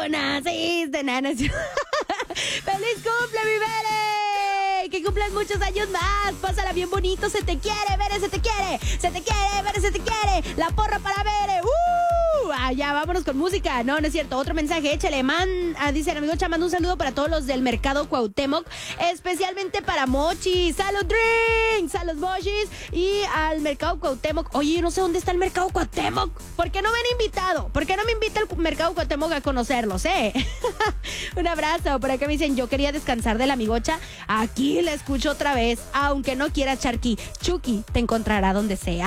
tú naciste, nana. ¡Feliz cumple, mi Bere! ¡Que cumplas muchos años más! Pásala bien bonito, se te quiere, Bere, se te quiere. Se te quiere, Bere, se te quiere. La porra para Bere. Ya, vámonos con música. No es cierto. Otro mensaje, échale. Dice el amigo Cha, manda un saludo para todos los del mercado Cuauhtémoc, especialmente para Mochi. ¡Salud, drinks! A los Mochis y al mercado Cuauhtémoc. Oye, yo no sé dónde está el mercado Cuauhtémoc. ¿Por qué no me han invitado? ¿Por qué no me invita el mercado Cuauhtémoc a conocerlos, Un abrazo. Por acá me dicen, yo quería descansar de la amigocha. Aquí la escucho otra vez, aunque no quiera, Charqui. Chucky te encontrará donde sea.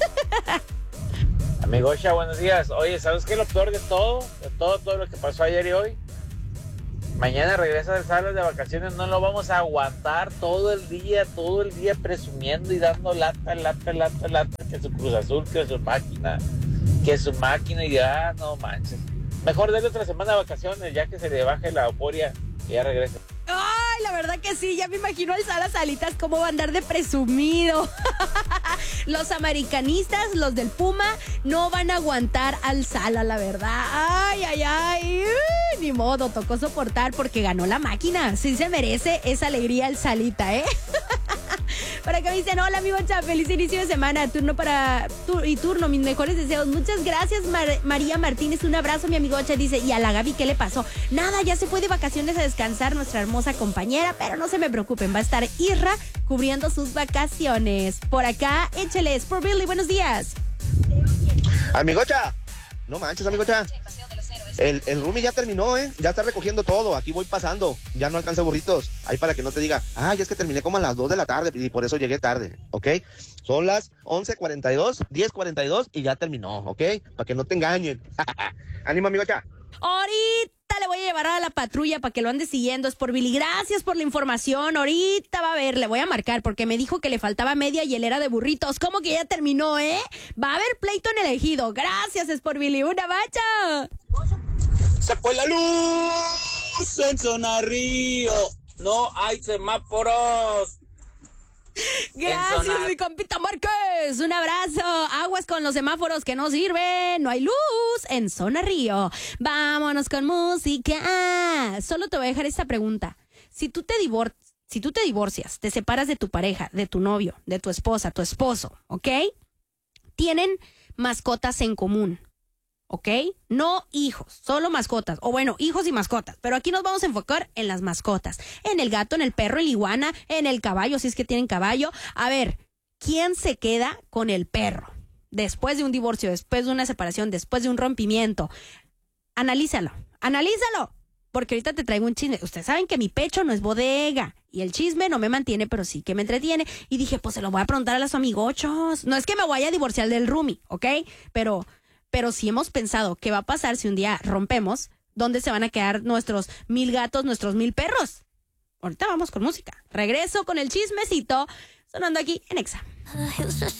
Amigocha, buenos días. Oye, ¿sabes qué es lo peor de todo? De todo lo que pasó ayer y hoy. Mañana regresa de salas de vacaciones, no lo vamos a aguantar todo el día presumiendo y dando lata, que su Cruz Azul, que su máquina, y ya, no manches. Mejor denle otra semana de vacaciones, ya que se le baje la euforia y ya regrese. Ay, la verdad que sí, ya me imagino al Salas Alitas cómo va a andar de presumido. Los americanistas, los del Puma, no van a aguantar al Sala, la verdad. Ay, ni modo, tocó soportar porque ganó la máquina. Sí se merece esa alegría el Salita, Para que me dicen, hola amigo Cha, feliz inicio de semana, turno, mis mejores deseos. Muchas gracias, María Martínez, un abrazo, mi amigo Cha. Dice, ¿y a la Gaby qué le pasó? Nada, ya se fue de vacaciones a descansar nuestra hermosa compañera, pero no se me preocupen, va a estar Irra cubriendo sus vacaciones. Por acá, échale, Sport Billy, buenos días. Amigocha, no manches, amigocha. El roomie ya terminó, ya está recogiendo todo, aquí voy pasando, ya no alcanza burritos, ahí para que no te diga, es que terminé como a las 2 de la tarde y por eso llegué tarde, ¿ok? Son las 11:42, 10:42 y ya terminó, ¿ok? Para que no te engañen. Ánimo, amigocha. Ahorita le voy a llevar a la patrulla para que lo ande siguiendo. Es por Billy. Gracias por la información. Ahorita va a ver, le voy a marcar porque me dijo que le faltaba media hielera de burritos. ¿Cómo que ya terminó, Va a haber pleito en el ejido. Gracias, es por Billy. Una bacha. Se fue la luz en Zona Río. No hay semáforos. Gracias, mi compita Márquez. Un abrazo. Aguas con los semáforos que no sirven. No hay luz en Zona Río. Vámonos con música. Solo te voy a dejar esta pregunta. Si tú te divorcias, te separas de tu pareja, de tu novio, de tu esposa, tu esposo, ¿ok? Tienen mascotas en común, ¿ok? No hijos, solo mascotas. O bueno, hijos y mascotas. Pero aquí nos vamos a enfocar en las mascotas. En el gato, en el perro, en la iguana, en el caballo, si es que tienen caballo. A ver, ¿quién se queda con el perro? Después de un divorcio, después de una separación, después de un rompimiento. Analízalo. Porque ahorita te traigo un chisme. Ustedes saben que mi pecho no es bodega. Y el chisme no me mantiene, pero sí que me entretiene. Y dije, pues se lo voy a preguntar a los amigochos. No es que me vaya a divorciar del roomie, ¿ok? Pero sí hemos pensado qué va a pasar si un día rompemos, dónde se van a quedar nuestros 1000 gatos, nuestros 1000 perros. Ahorita vamos con música. Regreso con el chismecito sonando aquí en Exa.